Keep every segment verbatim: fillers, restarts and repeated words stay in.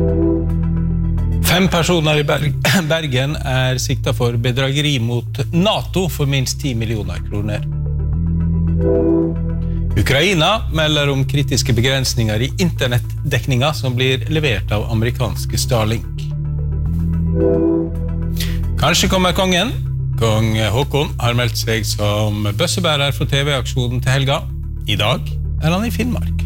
Fem personer i Bergen er siktet for bedrageri mot NATO for minst ti millioner kroner. Ukraina melder om kritiske begrensninger i internettdekninga som blir levert av amerikanske Starlink. Kanskje kommer kongen. Kong Håkon har meldt seg som bøssebærer for T V-aksjonen til helga. I dag er han i Finnmark.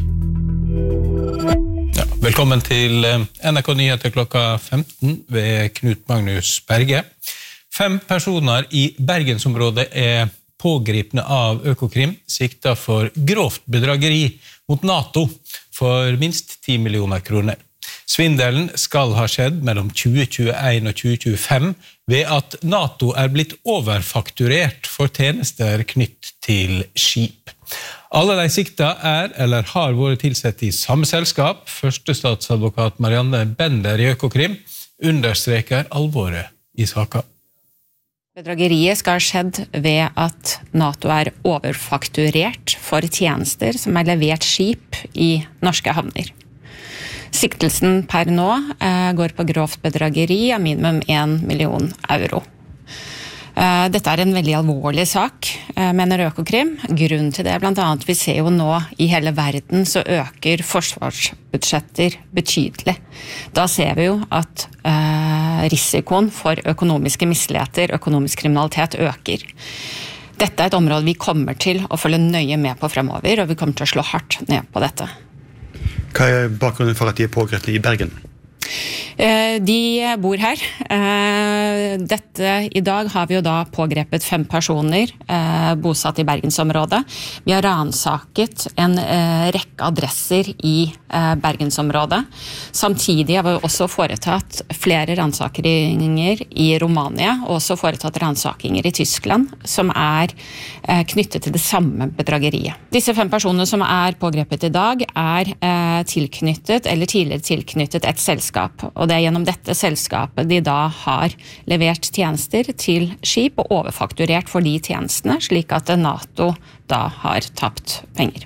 Ja, velkommen til N R K Nyheter klokka femten ved Knut Magnus Berge. Fem personer i Bergensområdet er pågripne av Økokrim, sikta for grovt bedrageri mot NATO for minst ti millioner kroner. Svindelen skal ha skjedd mellom tjue tjueen og tjue tjuefem ved at NATO er blitt overfakturert for tjenester knytt til skip. Alle de sikta er eller har vært tilsett i samme selskap. Første statsadvokat Marianne Bender i Økokrim understreker alvoret i saken. Bedrageriet skal ha skjedd ved at NATO er overfakturert for tjenester som er levert skip i norske havner. Siktelsen per nå eh, går på grovt bedrageri av minimum en million euro. Eh, dette er en veldig alvorlig sak, eh, mener Økokrim. Grunnen til det er blant annet vi ser jo nå i hele verden så øker forsvarsbudsjetter betydelig. Da ser vi jo at eh, risikoen for økonomiske misligheter, økonomisk kriminalitet øker. Dette er et område vi kommer til å følge nøye med på fremover, og vi kommer til å slå hardt ned på dette. Hva er bakgrunnen for at de er pågrepet i Bergen? De bor her. Dette, I dag har vi jo da pågrepet fem personer bosatt i Bergensområdet. Vi har ransaket en rekke adresser i Bergensområdet. Samtidig har vi også foretatt flere ransakeringer i Romania, og også foretatt ransakinger i Tyskland, som er knyttet til det samme bedrageriet. Disse fem personene som er pågrepet i dag er tilknyttet, eller tidligere tilknyttet et selskap, og det er gjennom dette selskapet de da har levert tjenester til skip og overfakturert for de tjenestene, slik at NATO da har tapt penger.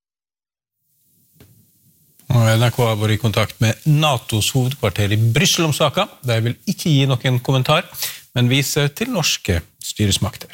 N R K har vært i kontakt med NATOs hovedkvarter i Bryssel om saken. De vil ikke gi noen kommentar, men viser til norske styresmakter.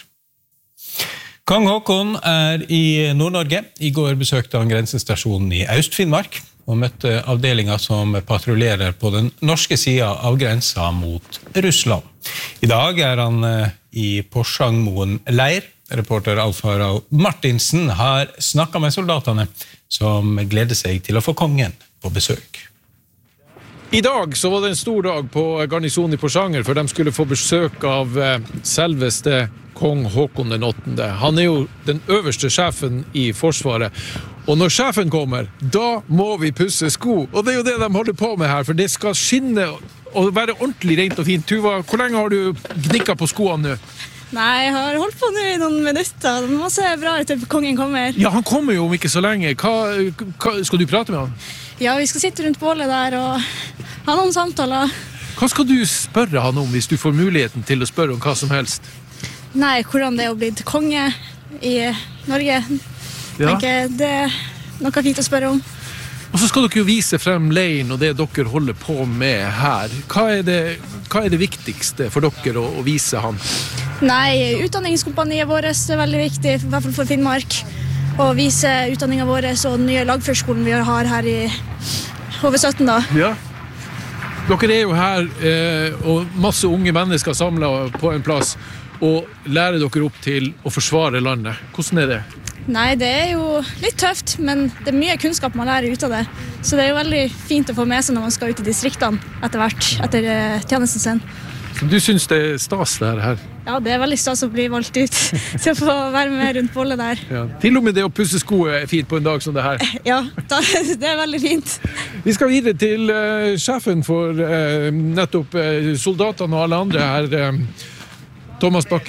Kong Håkon er i Nord-Norge. I går besøkte han grensestasjonen i Øst-Finnmark og møtte avdelinger som patruljerer på den norske siden av grensa mot Russland. I dag er han i Porsangmoen leir. Reporter Alf Harald Martinsen har snakket med soldatene som gleder seg til å få kongen på besøk. I dag så var det en stor dag på garnisonen i Porsanger, for de skulle få besøk av selveste kong Håkon den åttende. Han er jo den øverste sjefen i Forsvaret. Og når sjefen kommer, da må vi pusse sko. Og det er jo det de holder på med her, for det skal skinne og være ordentlig rent og fint. Tuva, hvor lenge har du gnikket på skoene nå? Nei, jeg har holdt på nå i noen minutter. Det må se bra ut til kongen kommer. Ja, han kommer jo om ikke så lenge. Hva, hva, skal du prate med han? Ja, vi skal sitte rundt bålet der og ha noen samtaler. Hva skal du spørre han om hvis du får muligheten til å spørre om hva som helst? Nei, hvordan det er å bli konge i Norge. Ja. Tenker, det er noe fint å spørre om. Og så skal dere jo vise frem leiren og det dere holder på med her. Hva er det, hva er det viktigste for dere å, å vise han? Nei, utdanningskompaniet vårt er veldig viktig, i hvert fall for Finnmark. Å vise utdanningen vår og den nye lagførskolen vi har her i H V sytten da. Ja. Dere er jo her, eh, og masse unge mennesker samlet på en plass, og lærer dere opp til å forsvare landet. Hvordan er det? Nei, det er jo litt tøft, men det er mye kunnskap man lærer ut av det. Så det er jo veldig fint å få med seg når man skal ut i distriktene etter hvert, etter tjenesten sin. Så du synes det er stas det her? Ja, det er veldig stas å bli valgt ut til å få være med rundt bollet der. Ja. Til og med det å pusse sko er fint på en dag som det her. Ja, det er veldig fint. Vi skal videre til uh, sjefen for uh, nettopp uh, soldatene og alle andre her. Uh, Thomas Bakke,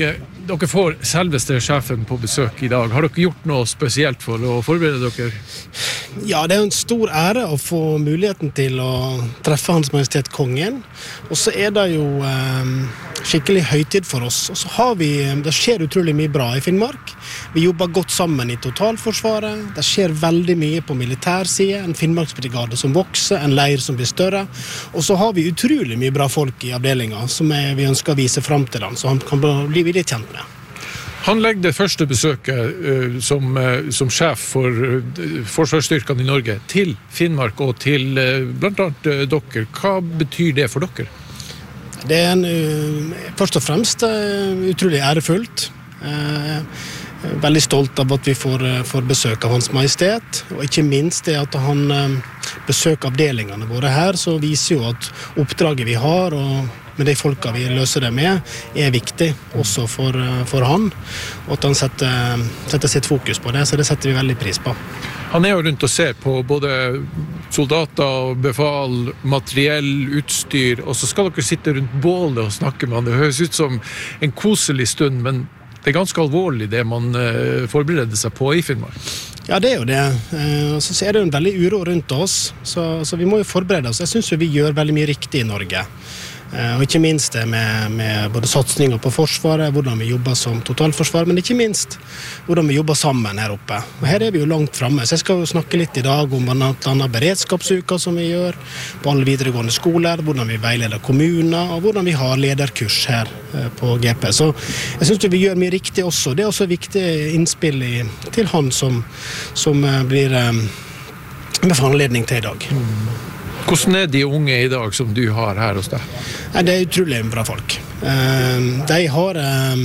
dere får selveste sjefen på besøk I dag. Har dere gjort noe spesielt for å forberede dere? Ja, det er en stor ære å få muligheten til å treffe Hans Majestet Kongen. Og så er det jo eh, skikkelig høytid for oss. Og så har vi, det skjer utrolig mye bra I Finnmark. Vi jobber godt sammen I totalforsvaret. Det skjer veldig mye på militærside. En Finnmarksbrigade som vokser, en leir som blir større. Og så har vi utrolig mye bra folk I avdelingen som er, vi ønsker å vise frem til dem, så han kan bli litt kjent med. Han legger det første besøket uh, som, uh, som sjef for uh, forsvarsstyrkene I Norge til Finnmark og til uh, blant annet uh, dere. Hva betyr det for dere? Det er en, uh, først og fremst uh, utrolig ærefullt. Uh, veldig stolt av at vi får, uh, får besøk av Hans Majestet, og ikke minst det at han uh, besøker avdelingene våre her, så viser jo at oppdraget vi har, og med de folka vi løser det med, er viktig også for, for han, og at han setter, setter sitt fokus på det, så det setter vi veldig pris på. Han er jo rundt og ser på både soldater, befal, materiell, utstyr, og så skal dere sitte rundt bålet og snakke med han. Det høres ut som en koselig stund, men det er ganske alvorlig det man uh, forbereder seg på I Finnmark. Ja, det er jo det. Uh, så er det jo en veldig uro rundt oss, så, så vi må jo forberede oss. Jeg synes jo vi gjør veldig mye riktig I Norge. Og ikke minst det med, med både satsninger på forsvaret, hvordan vi jobber som totalforsvar, men ikke minst hvordan vi jobber sammen her oppe. Og her er vi jo langt fremme, så jeg skal jo snakke litt I dag om blant annet beredskapsuka som vi gjør på alle videregående skoler, hvordan vi veileder kommuner, og hvordan vi har lederkurs her på G P. Så jeg synes vi gjør mye riktig også. Det er også viktig innspill I, til han som, som blir um, med foranledning til I dag. Hvordan er de unge I dag som du har her hos deg? Det er utrolig bra folk. De har,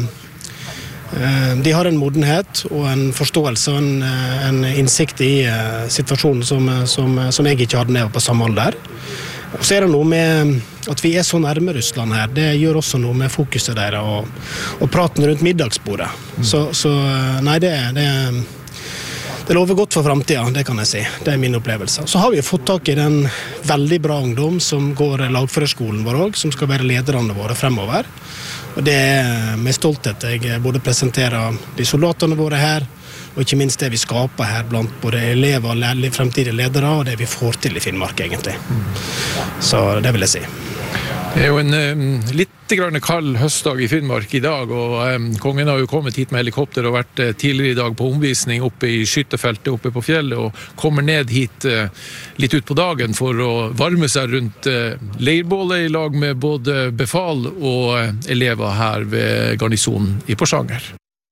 de har en modenhet og en forståelse og en, en innsikt I situasjonen som, som, som jeg ikke hadde når jeg var på samme alder. Og så er det noe med at vi er så nærme Russland her. Det gjør også noe med fokuset der og, og praten rundt middagsbordet. Så, så nei, det, det er Det lover godt for fremtiden, det kan jeg si. Det er min opplevelse. Så har vi fått tak I den veldig bra ungdom som går lagførerskolen vår også, som skal være lederne våre fremover. Og det er med stolthet jeg både presenterer de soldatene våre her, og ikke minst det vi skaper her blant både elever og fremtidige ledere, og det vi får til I Finnmark egentlig. Så det vil jeg si. Det er jo en um, litt grann kald høstdag I Finnmark I dag, og um, kongen har jo kommet hit med helikopter og vært uh, tidligere I dag på omvisning oppe I skyttefeltet oppe på fjellet, og kommer ned hit uh, litt ut på dagen for å varme seg rundt uh, leirbålet I lag med både befal og uh, elever her ved garnisonen I Porsanger.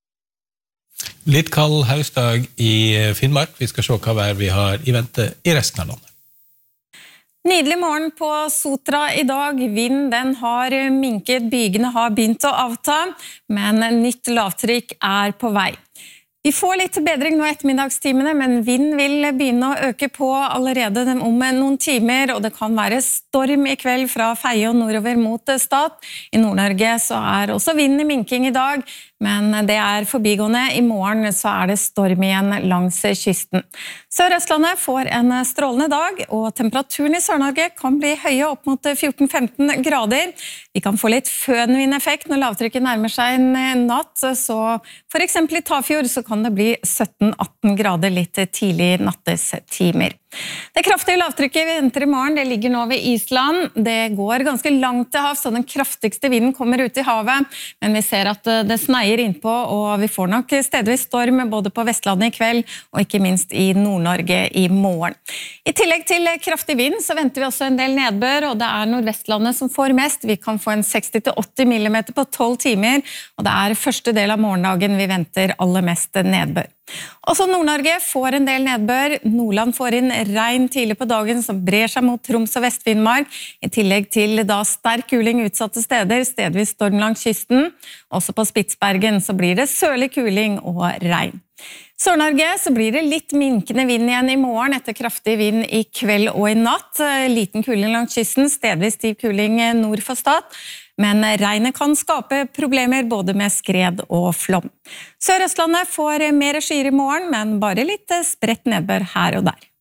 Litt kald høstdag I Finnmark. Vi skal se hva vær vi har I vente I resten av landet. Nydelig morgen på Sotra I dag. Vind den har minket, bygene har begynt å avta, men nytt lavtrykk er på vei. Vi får litt bedring nå ettermiddagstimene, men vind vil begynne å øke på allerede om noen timer, og det kan være storm I kveld fra Feie og nordover mot Stad. I Nord-Norge så er også vind I minking I dag, men det er forbigående. I morgen så er det storm igjen langs kysten. Sør-Østlandet får en strålende dag, og temperaturen I Sør-Norge kan bli høye opp mot fjorten til femten grader. Vi kan få litt fønvindeffekt når lavtrykket nærmer seg en natt, så for eksempel I Tafjord så kan det bli sytten til atten grader litt tidlig nattestimer. Det kraftige lavtrykket vi venter I morgen, det ligger nå ved Island. Det går ganske langt til havs, og den kraftigste vinden kommer ut I havet, men vi ser at det sneier innpå, og vi får nok stedvis storm både på Vestlandet I kveld, og ikke minst I Nord-Norge I morgen. I tillegg til kraftig vind så venter vi også en del nedbør, og det er Nordvestlandet som får mest. Vi kan få en seksti til åtti millimeter på tolv timer, og det er første del av morgendagen vi venter aller mest nedbør. Også Nord-Norge får en del nedbør. Nordland får inn regn tidlig på dagen som brer seg mot Troms og Vest-Finnmark, I tillegg til da sterk kuling utsatte steder, stedvis storm langs kysten. Også på Spitsbergen så blir det sørlig kuling og regn. Sør-Norge så blir det litt minkende vind igjen I morgen etter kraftig vind I kveld og I natt. Liten kuling langs kysten, stedvis stiv kuling nord for Stad. Men regnet kan skape problemer både med skred og flom. Sør-Østlandet får mer skyer I morgen, men bare litt spredt nedbør her og der.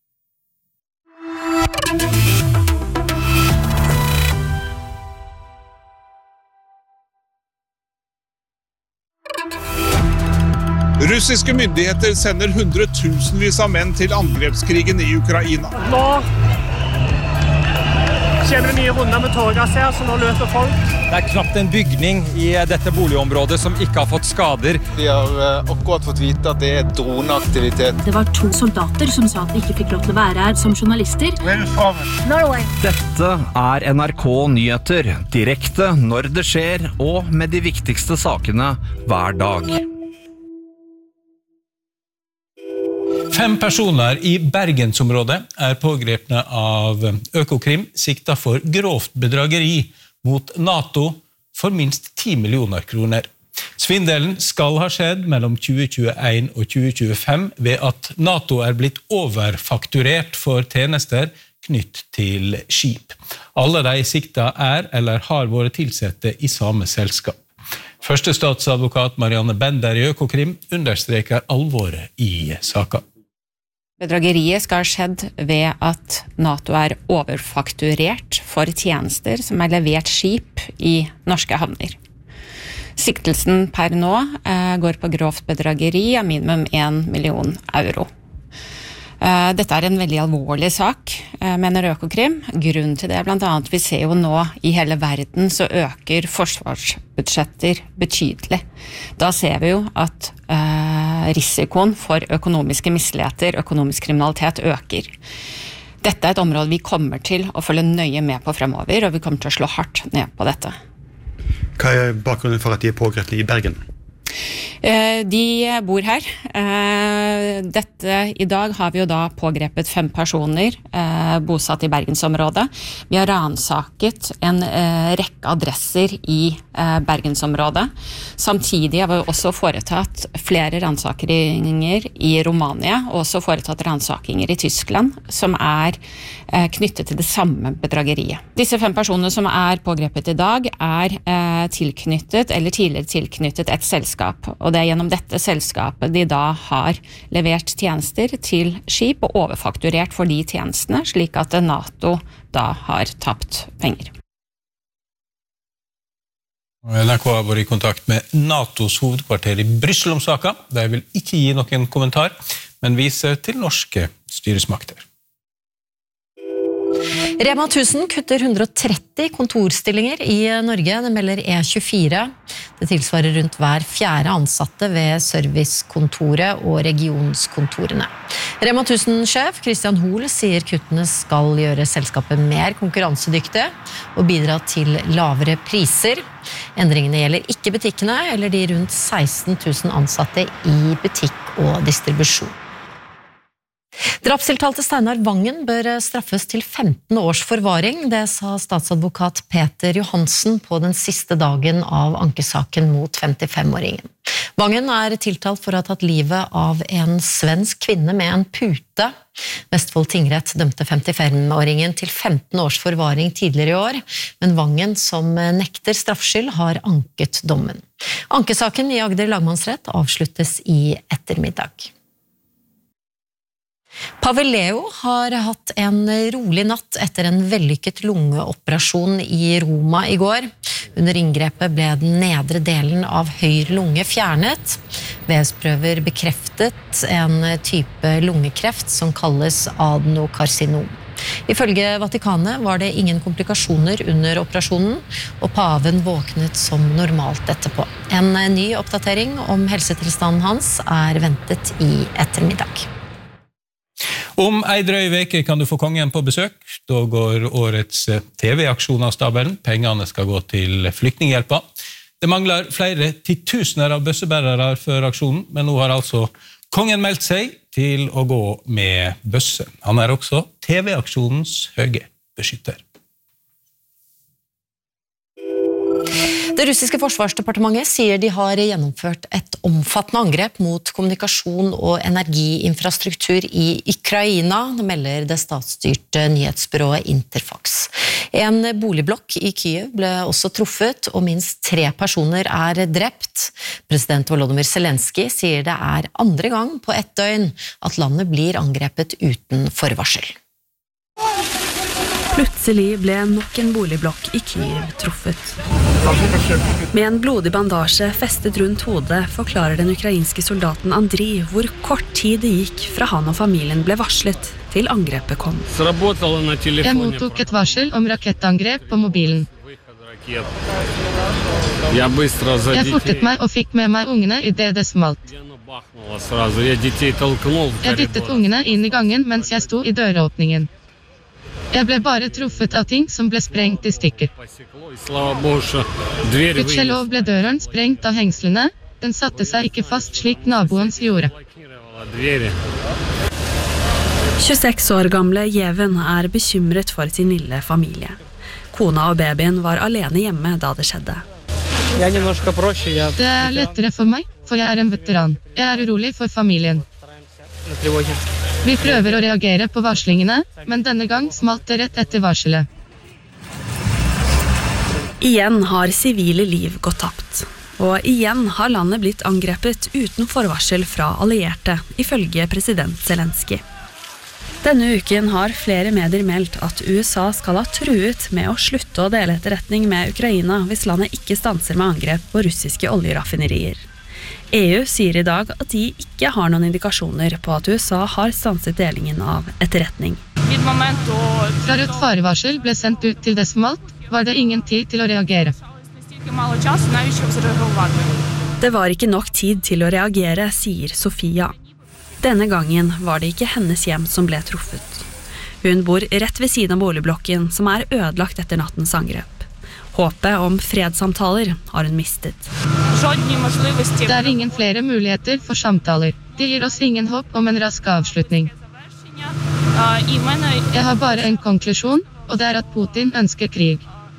Russiske myndigheter sender hundretusenvis av menn til angrepskrigen i Ukraina. Nå kjenner vi nye runder med tårgass her, så nå løper folk. Det er knapt en bygning i dette boligområdet som ikke har fått skader. Vi har akkurat fått vite at det er droneaktivitet. Det var to soldater som sa at de ikke fikk lov til å være her som journalister. Norway. Dette er N R K Nyheter, direkte når det skjer, og med de viktigste sakene hver dag. Fem personer i Bergensområdet er pågrepne av Økokrim, sikta for grovt bedrageri mot NATO for minst ti millioner kroner. Svindelen skal ha skjedd mellom tjue tjueen og tjue tjuefem ved at NATO er blitt overfakturert for tjenester knytt til skip. Alle de sikta er eller har vært tilsette i samme selskap. Første statsadvokat Marianne Bender i Økokrim understreker alvoret i saken. Bedrageriet skal ha skjedd ved at NATO er overfakturert for tjenester som er levert skip i norske havner. Siktelsen per nå eh, går på grovt bedrageri av minimum en million euro. Eh, dette er en veldig alvorlig sak, eh, mener Økokrim. Grunnen til det er blant annet vi ser jo nå i hele verden så øker forsvarsbudsjetter betydelig. Da ser vi jo at eh, risikoen for økonomiske misligheter, økonomisk kriminalitet øker. Dette er et område vi kommer til å følge nøye med på fremover, og vi kommer til å slå hardt ned på dette. Hva er bakgrunnen for at de er pågrepne i Bergen? De bor her. Dette, I dag har vi jo da pågrepet fem personer bosatt i Bergensområdet. Vi har ransaket en rekke adresser i Bergensområdet. Samtidig har vi også foretatt flere ransakeringer i Romania, og også foretatt ransakinger i Tyskland, som er knyttet til det samme bedrageriet. Disse fem personene som er pågrepet i dag er tilknyttet, eller tidligere tilknyttet et selskap, og det er gjennom dette selskapet de da har levert tjenester til skip og overfakturert for de tjenestene, slik at NATO da har tapt penger. N R K har vært i kontakt med NATOs hovedkvarter i Brussel om saken. De vil ikke gi noen kommentar, men viser til norske styresmakter. Rema tusen kutter hundre og tretti kontorstillinger i Norge, det melder E tjuefire. Det tilsvarer rundt hver fjerde ansatte ved servicekontoret og regionskontorene. Rema tusen-sjef Christian Hoel sier kuttene skal gjøre selskapet mer konkurransedyktige og bidra til lavere priser. Endringene gjelder ikke butikkene eller de rundt seksten tusen ansatte i butikk og distribusjon. Drapstiltalte Steinar Vangen bør straffes til femten års forvaring, det sa statsadvokat Peter Johansen på den siste dagen av ankesaken mot femtifem-åringen. Vangen er tiltalt for å ha tatt livet av en svensk kvinne med en pute. Vestfold tingrett dømte femtifem-åringen til femten års forvaring tidligere i år, men Vangen, som nekter straffskyld, har anket dommen. Ankesaken i Agder lagmannsrett avsluttes i ettermiddag. Pavel Leo har hatt en rolig natt etter en vellykket lungeoperasjon i Roma i går. Under inngrepet ble den nedre delen av høyre lunge fjernet. V S-prøver bekreftet en type lungekreft som kalles adenokarsinom. Ifølge Vatikanet var det ingen komplikasjoner under operasjonen, og paven våknet som normalt etterpå. En ny oppdatering om helsetilstanden hans er ventet i ettermiddag. Om ei drøy veke kan du få kongen på besøk. Da går årets T V-aksjon av stabelen. Pengene skal gå til flyktninghjelpa. Det mangler flere titusener av bøssebærere før aksjonen, men nå har altså kongen meldt seg til å gå med bøsse. Han er også T V-aksjonens høye beskytter. Det russiske forsvarsdepartementet sier de har gjennomført et omfattende angrep mot kommunikasjon og energiinfrastruktur i Ukraina, melder det statsstyrte nyhetsbyrået Interfax. En boligblokk i Kyiv ble også truffet, og minst tre personer er drept. President Volodymyr Zelensky sier det er andre gang på ett døgn at landet blir angrepet uten forvarsel. Plutselig ble nok en boligblokk i Kyiv truffet. Med en blodig bandasje festet rundt hodet forklarer den ukrainske soldaten Andriy hvor kort tid det gikk fra han og familien ble varslet til angrepet kom. Jeg mottok et varsel om rakettangrep på mobilen. Jeg fortet meg og fikk med meg ungene i det det smalt. Jeg dyttet ungene inn i gangen mens jeg sto i døråpningen. Jeg ble bare truffet av ting som ble sprengt i stykker. Gudskjelov ble døren sprengt av hengslene. Den satte seg ikke fast slik naboens gjorde. tjueseks år gamle Jeven er bekymret for sin lille familie. Kona og babyen var alene hjemme da det skjedde. Det er lettere for meg, for jeg er en veteran. Jeg er urolig for familien. Vi prøver å reagere på varslingene, men denne gang smalt det rett etter varselet. Igjen har sivile liv gått tapt. Og igjen har landet blitt angrepet uten forvarsel fra allierte, ifølge president Zelensky. Denne uken har flere medier meldt at U S A skal ha truet med å slutte å dele etterretning med Ukraina hvis landet ikke stanser med angrep på russiske oljeraffinerier. E U sier i dag at de ikke har noen indikasjoner på at U S A har stanset delingen av etterretning. Fra et farevarsel ble sendt ut til det smalt, var det ingen tid til å reagere. Det var ikke nok tid til å reagere, sier Sofia. Denne gangen var det ikke hennes hjem som ble truffet. Hun bor rett ved siden av boligblokken som er ødelagt etter nattens angrep. Håpet om fredssamtaler har hun mistet. Det er ingen flere muligheter for samtaler. Det gir oss ingen håp om en rask avslutning. Jeg har bare en konklusjon, og det er at Putin ønsker krig.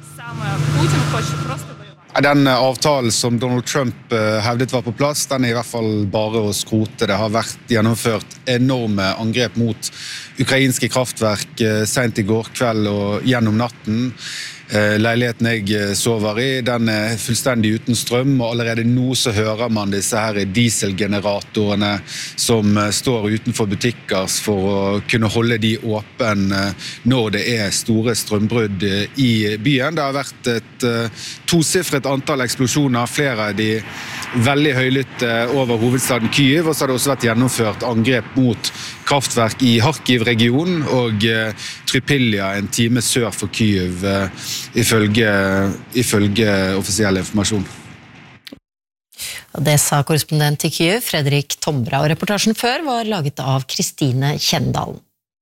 Den avtalen som Donald Trump hevdet var på plass, den er i hvert fall bare å skrote. Det har vært gjennomført enorme angrep mot ukrainske kraftverk sent i går kveld og gjennom natten. Leiligheten jeg sover i, den er fullstendig uten strøm, og allerede nå så hører man disse her dieselgeneratorene som står utenfor butikker for å kunne holde de åpne når det er store strømbrudd i byen. Det har vært et tosifret antall eksplosjoner, flere av de veldig høylytte over hovedstaden Kyiv, og så har det også vært gjennomført angrep mot kraftverk i Kharkiv-regionen og Trypilja, en time sør for Kyiv, ifølge, ifølge offisiell informasjon. Det sa korrespondent i Kyiv, Fredrik Tombra, og reportasjen før var laget av Kristine Kjendalen.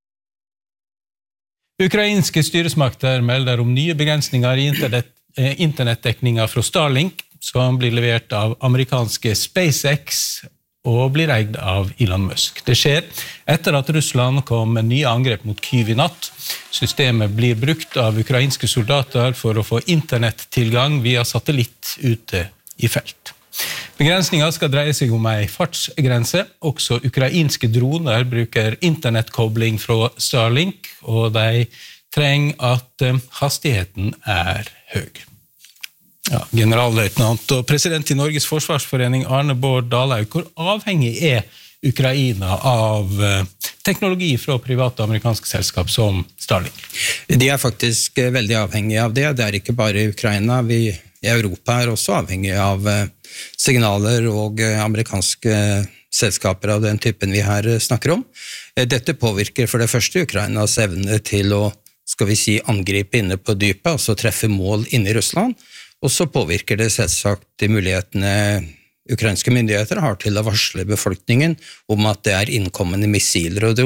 Ukrainske styresmakter melder om nye begrensninger i internett, internettdekninga fra Starlink, som blir levert av amerikanske SpaceX og blir eid av Elon Musk. Det skjer etter at Russland kom med nye angrep mot Kyiv i natt. Systemet blir brukt av ukrainske soldater for å få internettilgang via satellitt ute i felt. Begrensninger skal dreie seg om en fartsgrense. Også ukrainske droner bruker internettkobling fra Starlink, og de trenger at hastigheten er høy. Ja, generalløytnant og president i Norges Forsvarsforening Arne Bård Dalhaug, hvor avhengig er Ukraina av teknologi fra private amerikanske selskap som Starlink? De er faktisk veldig avhengige av det. Det er ikke bare Ukraina. Vi i Europa er også avhengige av signaler og amerikanske selskaper av den typen vi her snakker om. Dette påvirker for det første Ukrainas evne til å, skal vi si, angripe inne på dypet, altså treffe mål inne i Russland. Og så påvirker det selvsagt de mulighetene ukrainske myndigheter har til å varsle befolkningen om at det er innkommende missiler. Og det